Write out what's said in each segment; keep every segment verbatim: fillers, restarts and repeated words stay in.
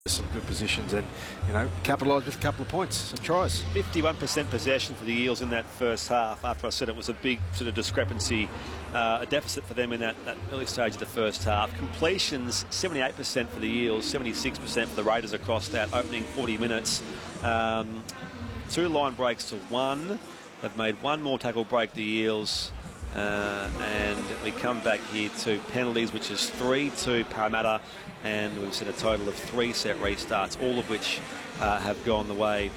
some good positions and, you know, capitalise with a couple of points, some tries. fifty-one percent possession for the Eels in that first half, after I said it was a big sort of discrepancy, uh, a deficit for them in that, that early stage of the first half. Completions, seventy-eight percent for the Eels, seventy-six percent for the Raiders across that opening forty minutes. Um, two line breaks to one. They've made one more tackle break, the Eels. Uh, and we come back here to penalties, which is three to Parramatta, and we've seen a total of three set restarts, all of which uh, have gone the way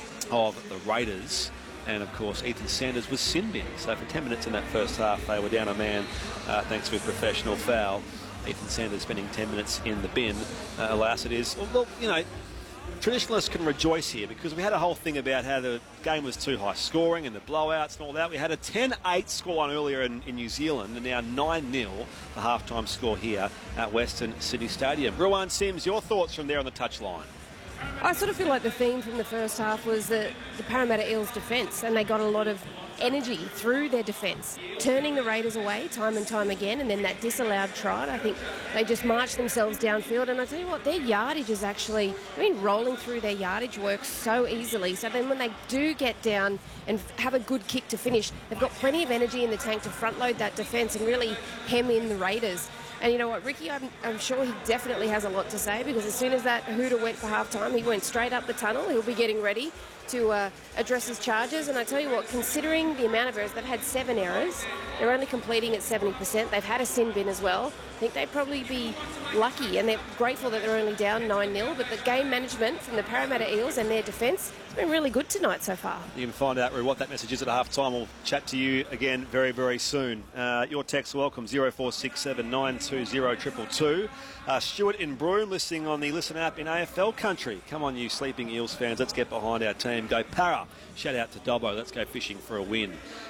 of the Raiders. And of course Ethan Sanders was sin bin, so for ten minutes in that first half they were down a man uh, thanks to a professional foul. Ethan Sanders spending ten minutes in the bin. Uh, alas, it is, well, you know, traditionalists can rejoice here because we had a whole thing about how the game was too high scoring and the blowouts and all that. We had a ten eight scoreline earlier in, in New Zealand, and now nine nil the halftime score here at Western Sydney Stadium. Ruan Sims, your thoughts from there on the touchline? I sort of feel like the theme from the first half was the, the Parramatta Eels defence, and they got a lot of energy through their defence, turning the Raiders away time and time again, and then that disallowed try. I think they just marched themselves downfield, and I tell you what, their yardage is actually, I mean, rolling through their yardage works so easily. So then when they do get down and have a good kick to finish, they've got plenty of energy in the tank to front load that defence and really hem in the Raiders. And you know what, Ricky, I'm, I'm sure he definitely has a lot to say, because as soon as that hooter went for half-time, he went straight up the tunnel. He'll be getting ready to uh, address his charges. And I tell you what, considering the amount of errors, they've had seven errors. They're only completing at seventy percent. They've had a sin bin as well. I think they'd probably be lucky, and they're grateful that they're only down nine nil. But the game management from the Parramatta Eels and their defence has been really good tonight so far. You can find out what that message is at half-time. We'll chat to you again very, very soon. Uh, your text welcome, zero four six seven nine two zero two two two. Uh, Stuart in Broome, listening on the Listen app in A F L country. Come on, you sleeping Eels fans, let's get behind our team. Go Para. Shout out to Dobbo. Let's go fishing for a win.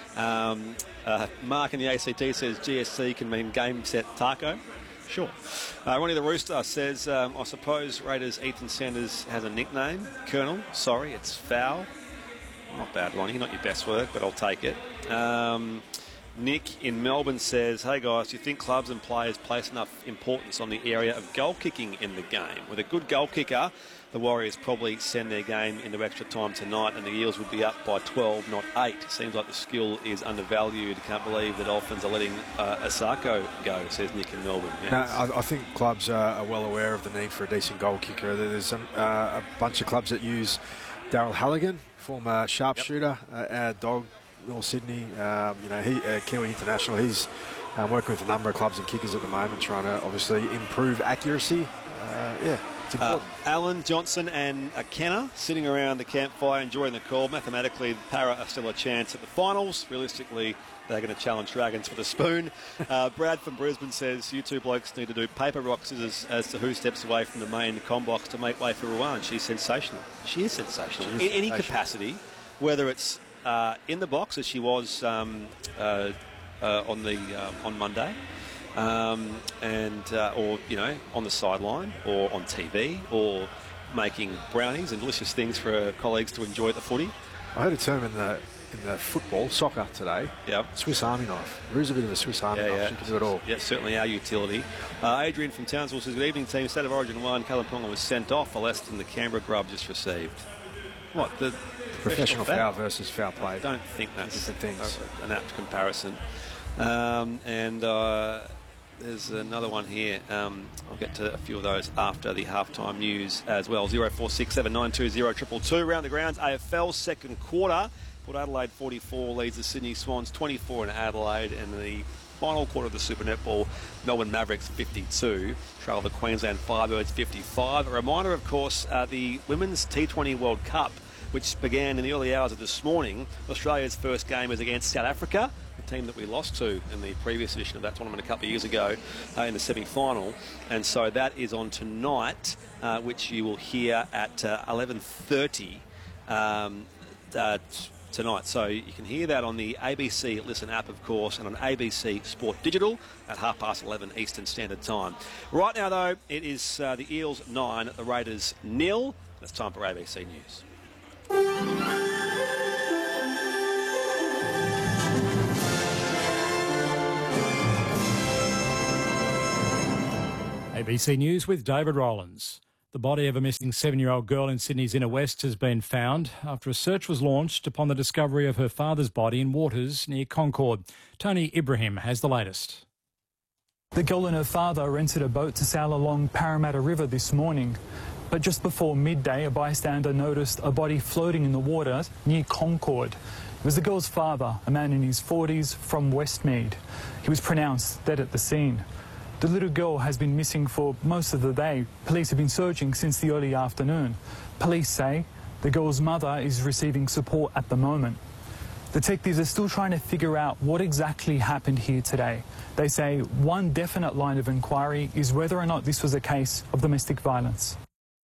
Um, uh, Mark in the A C T says G S C can mean game set taco. Sure. Uh, Ronnie the Rooster says, um, I suppose Raiders Ethan Sanders has a nickname. Colonel. Sorry, it's foul. Not bad, Ronnie. Not your best work, but I'll take it. Um, Nick in Melbourne says, hey guys, do you think clubs and players place enough importance on the area of goal kicking in the game? With a good goal kicker, the Warriors probably send their game into extra time tonight, and the Eels would be up by twelve, not eight. Seems like the skill is undervalued. Can't believe the Dolphins are letting uh, Asako go, says Nick in Melbourne. Yes. No, I, I think clubs are, are well aware of the need for a decent goal kicker. There's some, uh, a bunch of clubs that use Daryl Halligan, former sharpshooter, yep. uh, our dog, North Sydney. Um, you know, he uh, Kiwi International. He's um, working with a number of clubs and kickers at the moment, trying to obviously improve accuracy. Uh, yeah. Uh, Alan Johnson and uh, Kenner sitting around the campfire enjoying the call. Mathematically, Para are still a chance at the finals. Realistically, they're going to challenge Dragons for the spoon. Uh, Brad from Brisbane says, you two blokes need to do paper, rock, scissors as to who steps away from the main com box to make way for Ruan. She's sensational. She is sensational. She is in sensational. Any capacity, whether it's uh, in the box, as she was um, uh, uh, on, the, uh, on Monday, Um, and uh, or you know, on the sideline or on T V or making brownies and delicious things for her colleagues to enjoy at the footy. I heard a term in the in the football soccer today. Yeah, Swiss Army knife. There is a bit of a Swiss Army yeah, knife. Yeah. She can do it all. Yeah, certainly our utility. Uh, Adrian from Townsville says, good evening team. State of Origin one. Callum Ponga was sent off for less than the Canberra grub just received. What the professional, professional foul? foul versus foul play? I don't think that's different things. An apt comparison. Um, and. Uh, There's another one here. Um, I'll get to a few of those after the halftime news as well. zero four six seven nine two zero two two two. Round the grounds, A F L second quarter. Port Adelaide forty-four leads the Sydney Swans twenty-four in Adelaide, and the final quarter of the Super Netball, Melbourne Mavericks fifty-two. Trail the Queensland Firebirds fifty-five. A reminder, of course, uh, the Women's T twenty World Cup, which began in the early hours of this morning. Australia's first game is against South Africa, the team that we lost to in the previous edition of that tournament a couple of years ago uh, in the semi-final. And so that is on tonight, uh, which you will hear at uh, eleven thirty um, uh, t- tonight. So you can hear that on the A B C Listen app, of course, and on A B C Sport Digital at half past eleven Eastern Standard Time. Right now, though, it is uh, the Eels nine, the Raiders nil. It's time for A B C News. A B C News with David Rollins. The body of a missing seven-year-old girl in Sydney's inner west has been found after a search was launched upon the discovery of her father's body in waters near Concord. Tony Ibrahim has the latest. The girl and her father rented a boat to sail along Parramatta River this morning. But just before midday, a bystander noticed a body floating in the water near Concord. It was the girl's father, a man in his forties from Westmead. He was pronounced dead at the scene. The little girl has been missing for most of the day. Police have been searching since the early afternoon. Police say the girl's mother is receiving support at the moment. Detectives are still trying to figure out what exactly happened here today. They say one definite line of inquiry is whether or not this was a case of domestic violence.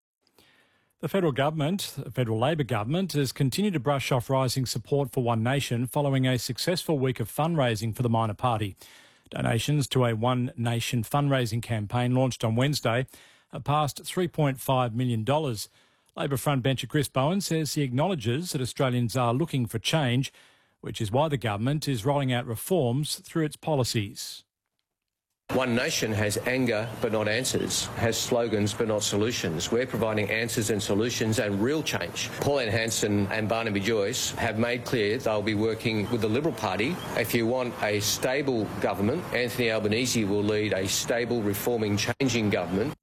The federal government, the federal Labor government, has continued to brush off rising support for One Nation following a successful week of fundraising for the minor party. Donations to a One Nation fundraising campaign launched on Wednesday have passed three point five million dollars. Labor frontbencher Chris Bowen says he acknowledges that Australians are looking for change, which is why the government is rolling out reforms through its policies. One Nation has anger but not answers, has slogans but not solutions. We're providing answers and solutions and real change. Pauline Hanson and Barnaby Joyce have made clear they'll be working with the Liberal Party. If you want a stable government, Anthony Albanese will lead a stable, reforming, changing government.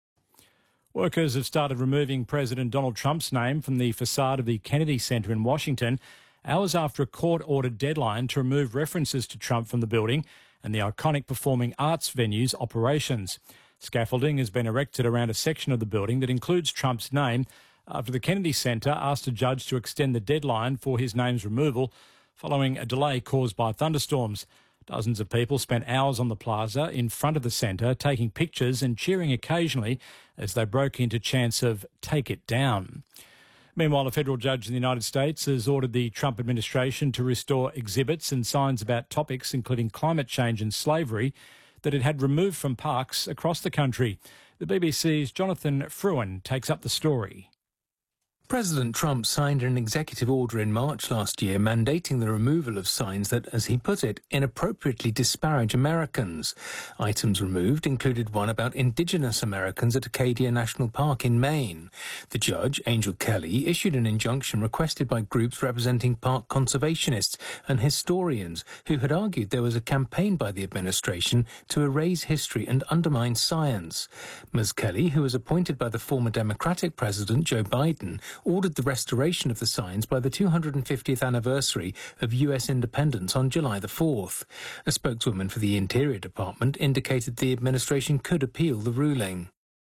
Workers have started removing President Donald Trump's name from the facade of the Kennedy Centre in Washington, hours after a court-ordered deadline to remove references to Trump from the building and the iconic performing arts venue's operations. Scaffolding has been erected around a section of the building that includes Trump's name after the Kennedy Centre asked a judge to extend the deadline for his name's removal following a delay caused by thunderstorms. Dozens of people spent hours on the plaza in front of the centre taking pictures and cheering occasionally as they broke into chants of "Take it down." Meanwhile, a federal judge in the United States has ordered the Trump administration to restore exhibits and signs about topics including climate change and slavery that it had removed from parks across the country. The B B C's Jonathan Fruin takes up the story. President Trump signed an executive order in March last year mandating the removal of signs that, as he put it, inappropriately disparage Americans. Items removed included one about Indigenous Americans at Acadia National Park in Maine. The judge, Angel Kelly, issued an injunction requested by groups representing park conservationists and historians who had argued there was a campaign by the administration to erase history and undermine science. Miz Kelly, who was appointed by the former Democratic President Joe Biden, ordered the restoration of the signs by the two hundred fiftieth anniversary of U S independence on July the fourth. A spokeswoman for the Interior Department indicated the administration could appeal the ruling.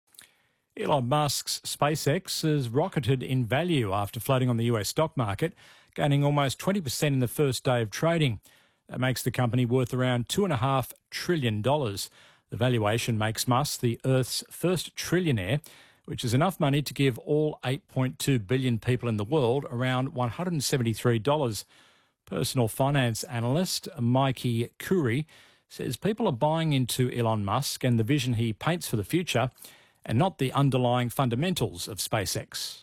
Elon Musk's SpaceX has rocketed in value after floating on the U S stock market, gaining almost twenty percent in the first day of trading. That makes the company worth around two point five trillion dollars. The valuation makes Musk the Earth's first trillionaire, which is enough money to give all eight point two billion people in the world around one hundred seventy-three dollars. Personal finance analyst Mikey Curry says people are buying into Elon Musk and the vision he paints for the future and not the underlying fundamentals of SpaceX.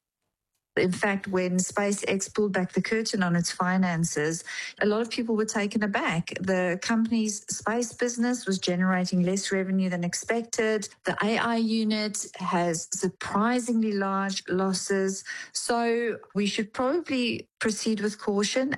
In fact, when SpaceX pulled back the curtain on its finances, a lot of people were taken aback. The company's space business was generating less revenue than expected. The A I unit has surprisingly large losses. So we should probably proceed with caution.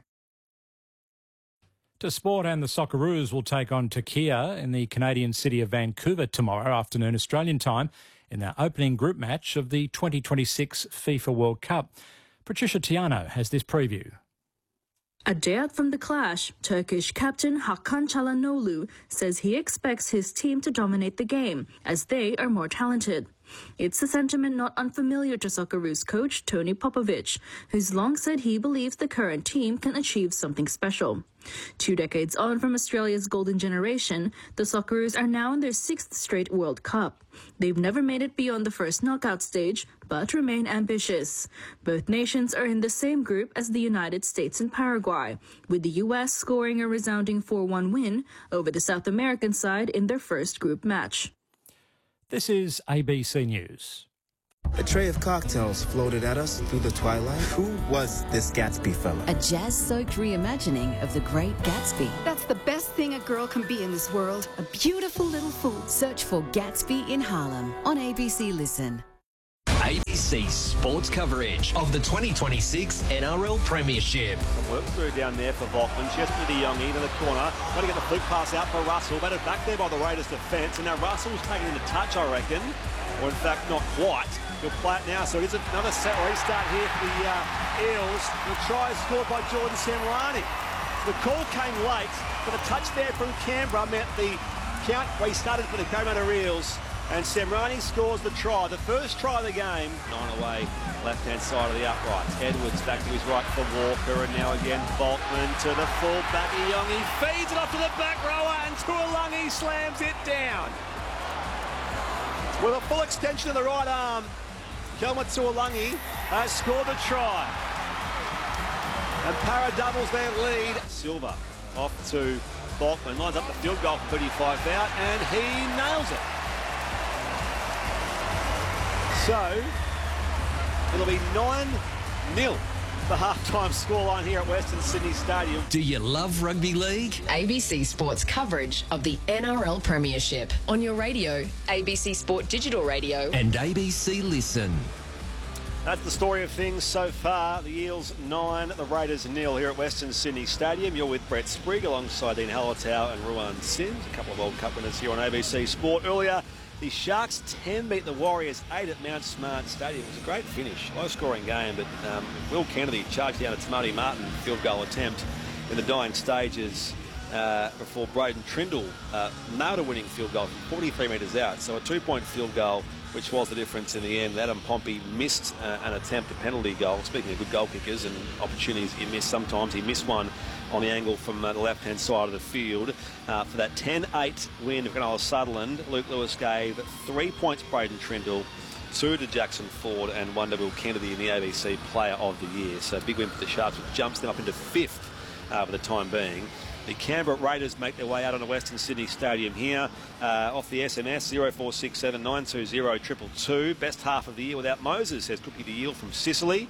To sport, and the Socceroos will take on Turkey in the Canadian city of Vancouver tomorrow afternoon Australian time in their opening group match of the twenty twenty-six FIFA World Cup. Patricia Tiano has this preview. A day out from the clash, Turkish captain Hakan Çalhanoğlu says he expects his team to dominate the game as they are more talented. It's a sentiment not unfamiliar to Socceroos coach Tony Popovic, who's long said he believes the current team can achieve something special. Two decades on from Australia's golden generation, the Socceroos are now in their sixth straight World Cup. They've never made it beyond the first knockout stage, but remain ambitious. Both nations are in the same group as the United States and Paraguay, with the U S scoring a resounding four one win over the South American side in their first group match. This is A B C News. A tray of cocktails floated at us through the twilight. Who was this Gatsby fella? A jazz-soaked reimagining of The Great Gatsby. That's the best thing a girl can be in this world. A beautiful little fool. Search for Gatsby in Harlem on A B C Listen. C sports coverage of the twenty twenty-six N R L Premiership. Work through down there for Volkman. Just with the young into the corner. Trying to get the flick pass out for Russell. Batted back there by the Raiders defence. And now Russell's taken into touch, I reckon. Or in fact, not quite. He'll play it now. So it is another set restart here for the uh, Eels. The try is scored by Jordan Semrani. The call came late, but a touch there from Canberra meant the count restarted for the Parramatta Eels. And Semrani scores the try, the first try of the game. Nine away, left-hand side of the uprights. Edwards back to his right for Walker, and now again Volkman to the full back. Iongi feeds it off to the back rower, and Tuolungi slams it down. With a full extension of the right arm, Kelma Tuolungi has scored the try. And Para doubles their lead. Silva off to Volkman, lines up the field goal for thirty-five out, and he nails it. So, it'll be nine nil, the half-time scoreline here at Western Sydney Stadium. Do you love rugby league? A B C Sports coverage of the N R L Premiership. On your radio, A B C Sport Digital Radio. And A B C Listen. That's the story of things so far. The Eels nine, the Raiders nil here at Western Sydney Stadium. You're with Brett Sprigg alongside Dean Hallertau and Ruan Sims, a couple of World Cup winners here on A B C Sport. Earlier, the Sharks ten beat the Warriors eight at Mount Smart Stadium. It was a great finish, low-scoring game, but um, Will Kennedy charged down its Marty Martin field goal attempt in the dying stages uh, before Braden Trindle uh, nailed a winning field goal from forty-three metres out. So a two-point field goal, which was the difference in the end. Adam Pompey missed uh, an attempt, a penalty goal. Speaking of good goal kickers and opportunities you miss sometimes, he missed one on the angle from uh, the left-hand side of the field. Uh, for that ten eight win of Cronulla Sutherland, Luke Lewis gave three points to Braden Trindle, two to Jackson Ford, and one to Will Kennedy in the A B C Player of the Year. So big win for the Sharks, which jumps them up into fifth uh, for the time being. The Canberra Raiders make their way out on the Western Sydney Stadium here. Uh, off the S M S, zero four six seven nine two zero two two two. Best half of the year without Moses, says Cookie the Eel from Sicily.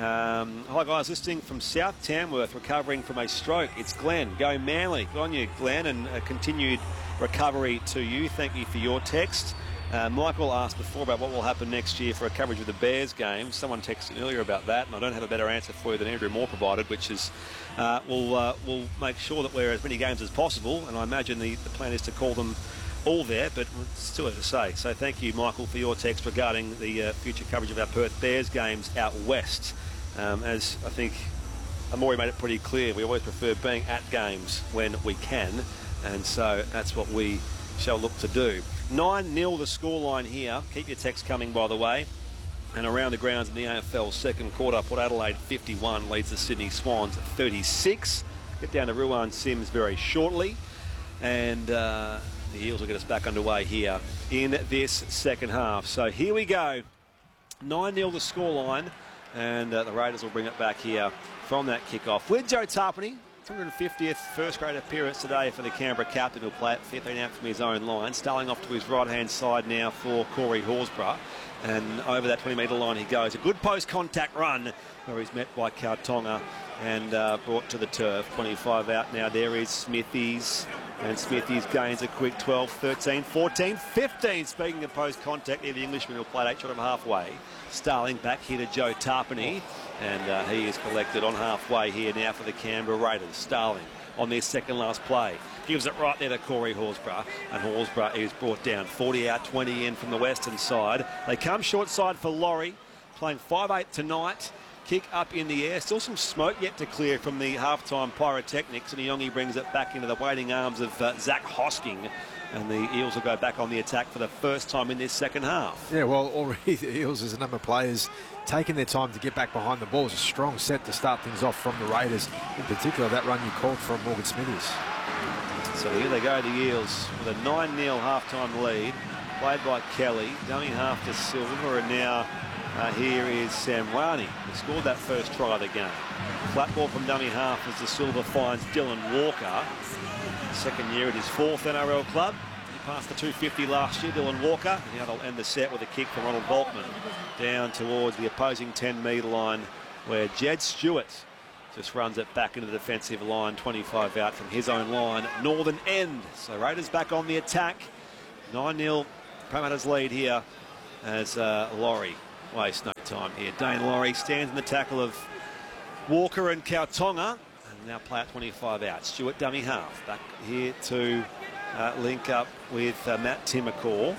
Um, hi guys, listening from South Tamworth, recovering from a stroke. It's Glenn. Go Manly. Good on you, Glenn, and a continued recovery to you. Thank you for your text. Uh, Michael asked before about what will happen next year for a coverage of the Bears game. Someone texted earlier about that, and I don't have a better answer for you than Andrew Moore provided, which is uh, we'll, uh, we'll make sure that we're as many games as possible, and I imagine the, the plan is to call them all there, but it's still have to say. So thank you, Michael, for your text regarding the uh, future coverage of our Perth Bears games out west. Um, as I think Amori made it pretty clear, we always prefer being at games when we can, and so that's what we shall look to do. nine nil the scoreline here. Keep your text coming, by the way. And around the grounds in the A F L second quarter, Port Adelaide fifty-one leads the Sydney Swans thirty-six. Get down to Ruan Sims very shortly. And uh, the Eels will get us back underway here in this second half. So here we go. nine nil the scoreline. And uh, the Raiders will bring it back here from that kickoff with Joe Tarpany. two hundred fiftieth first grade appearance today for the Canberra captain, who'll play it fifteen out from his own line. Starling off to his right-hand side now for Corey Horsburgh. And over that twenty metre line he goes. A good post-contact run where he's met by Kautonga and uh, brought to the turf. twenty-five out now. There is Smithies. And Smithies gains a quick twelve, thirteen, fourteen, fifteen. Speaking of post-contact, the Englishman will play eight shot of halfway. Starling back here to Joe Tarpany. And uh, he is collected on halfway here now for the Canberra Raiders. Starling on their second last play. Gives it right there to Corey Horsburgh. And Horsburgh is brought down. forty out, twenty in from the western side. They come short side for Laurie. Playing five eight tonight. Kick up in the air. Still some smoke yet to clear from the halftime pyrotechnics. And Iongi brings it back into the waiting arms of uh, Zach Hosking. And the Eels will go back on the attack for the first time in this second half. Yeah, well, already the Eels, as a number of players, taking their time to get back behind the ball. It's a strong set to start things off from the Raiders. In particular, that run you called from Morgan Smithies. So here they go, the Eels, with a nine nil halftime lead. Played by Kelly. Dummy half to Silver, and now uh, here is Semrani, who scored that first try of the game. Flat ball from dummy half as the Silver finds Dylan Walker. Second year at his fourth N R L club. He passed the two fifty last year, Dylan Walker. Now they'll end the set with a kick from Ronald Volkman down towards the opposing ten metre line, where Jed Stewart just runs it back into the defensive line. twenty-five out from his own line, northern end. So Raiders back on the attack. nine nil Parramatta's lead here as uh, Laurie waste no time here. Dane Laurie stands in the tackle of Walker and Kautonga. And now play at twenty-five out. Stewart dummy half. Back here to uh, link up with uh, Matt Timmercore.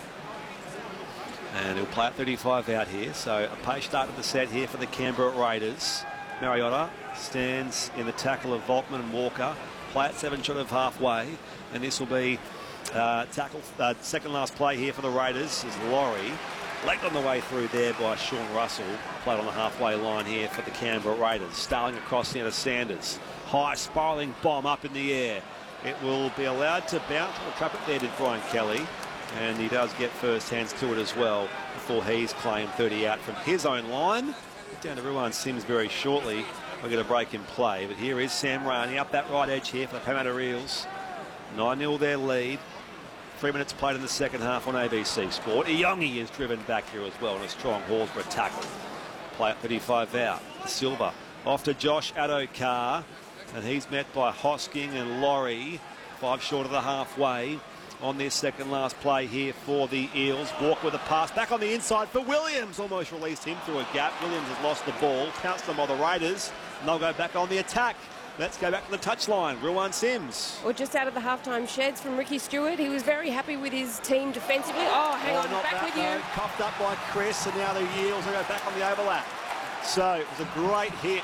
And he'll play at thirty-five out here. So a pace start of the set here for the Canberra Raiders. Mariota stands in the tackle of Volkman and Walker. Play at seven short of halfway. And this will be uh, tackle, uh, second last play here for the Raiders is Laurie. Legged on the way through there by Sean Russell. Played on the halfway line here for the Canberra Raiders. Starling across now to Sanders. High spiralling bomb up in the air. It will be allowed to bounce on the trumpet there, did Brian Kelly. And he does get first hands to it as well before he's claimed thirty out from his own line. Down to Ruan Sims very shortly. We'll get a break in play. But here is Sam Rawney up that right edge here for the Parramatta Eels. nine nil their lead. Three minutes played in the second half on A B C Sport. Iongi is driven back here as well in a strong Horsburgh tackle. Play at thirty-five out. Silva off to Josh Addo-Carr. And he's met by Hosking and Laurie. Five short of the halfway on this second last play here for the Eels. Walk with a pass back on the inside for Williams. Almost released him through a gap. Williams has lost the ball. Pounced them by the Raiders. And they'll go back on the attack. Let's go back to the touchline. Ruan Sims. Well, just out of the halftime sheds from Ricky Stewart. He was very happy with his team defensively. Oh, hang oh, on, not back that, with no. you. Coughed up by Chris, and now the Eels will go back on the overlap. So it was a great hit.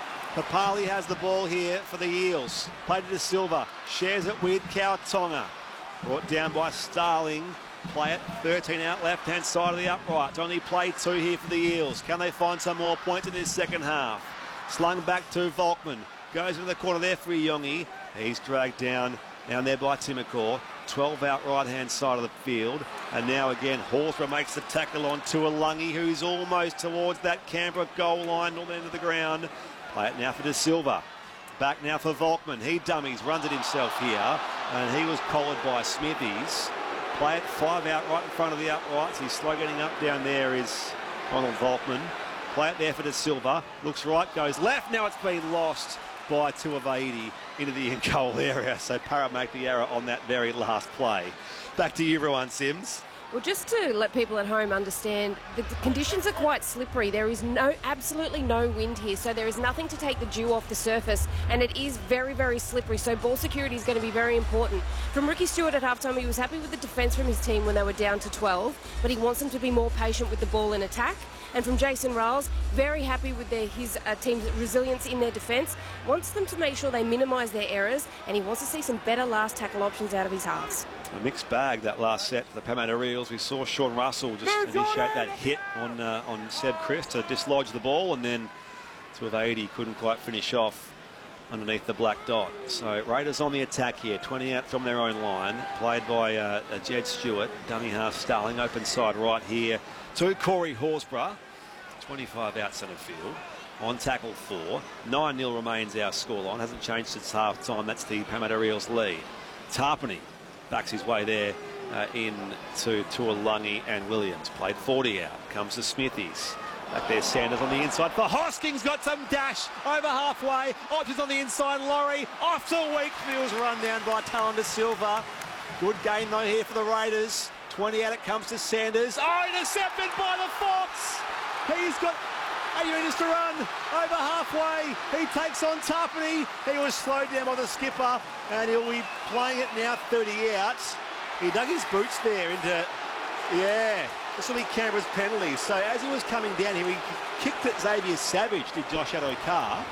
Papali has the ball here for the Eels. Played it to Silva. Shares it with Kautonga. Brought down by Starling. Play it thirteen out left-hand side of the upright. Only play two here for the Eels. Can they find some more points in this second half? Slung back to Volkman. Goes into the corner there for Iongi. He's dragged down down there by Timmercore. twelve out right-hand side of the field. And now again, Horsburgh makes the tackle on Tuilagi, who's almost towards that Canberra goal line, north end of the ground. Play it now for De Silva. Back now for Volkman. He dummies, runs it himself here. And he was collared by Smithies. Play it five out right in front of the uprights. He's slow getting up down there is Ronald Volkman. Play it there for De Silva. Looks right, goes left. Now it's been lost by Tuivasa into the in-goal area. So Para make the error on that very last play. Back to you, Ruan Sims. Well, just to let people at home understand, the conditions are quite slippery. There is no, absolutely no wind here, so there is nothing to take the dew off the surface, and it is very, very slippery, so ball security is going to be very important. From Ricky Stewart at halftime, he was happy with the defence from his team when they were down to twelve, but he wants them to be more patient with the ball in attack. And from Jason Riles, very happy with their, his uh, team's resilience in their defence, wants them to make sure they minimise their errors, and he wants to see some better last tackle options out of his halves. A mixed bag that last set for the Parramatta Eels. We saw Sean Russell just initiate that hit on uh, on Seb Chris to dislodge the ball, and then Tuivasa couldn't quite finish off underneath the black dot. So Raiders on the attack here, twenty out from their own line, played by uh, Jed Stewart, dummy half Starling, open side right here to Corey Horsburgh, twenty-five out centre field. On tackle four, nine nil remains our scoreline, hasn't changed since half time. That's the Parramatta Eels lead. Tarpany backs his way there uh, in to Tuilagi and Williams. Played forty out. Comes to Smithies. Back there, Sanders on the inside for Hoskins. Got some dash over halfway. Options on the inside. Laurie off to Weekfield's run down by Talon De Silva. Good game though here for the Raiders. twenty out. It comes to Sanders. Oh, intercepted by the Fox. He's got eight metres to run over halfway. He takes on Tarpany. He was slowed down by the skipper, and he'll be playing it now thirty out. He dug his boots there into, yeah, this will be Canberra's penalty. So as he was coming down here, he kicked at Xavier Savage, did Josh Addo-Carr,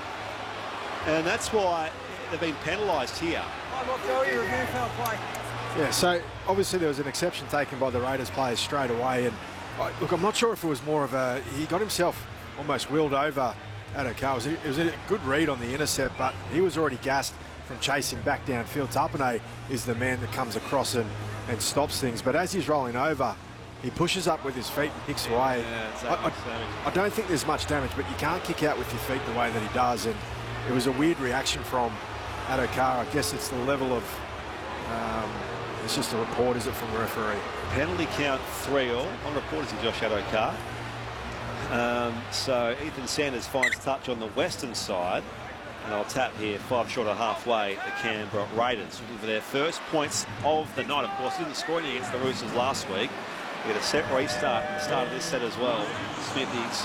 and that's why they've been penalised here. Yeah, so obviously there was an exception taken by the Raiders players straight away, and uh, look, I'm not sure if it was more of a, he got himself almost wheeled over Addo-Carr. It was, a, it was a good read on the intercept, but he was already gassed from chasing back downfield. Tarpany is the man that comes across and, and stops things, but as he's rolling over, he pushes up with his feet and kicks away. Yeah, I, I, I don't think there's much damage, but you can't kick out with your feet the way that he does, and it was a weird reaction from Addo-Carr. I guess it's the level of, um, it's just a report, is it, from the referee? Penalty count three all. On report is Josh Addo-Carr. Um, so Ethan Sanders finds touch on the western side, and I'll tap here five short of halfway. The Canberra Raiders looking for their first points of the night. Of course, didn't score any against the Roosters last week. We get a set restart at the start of this set as well. Smithy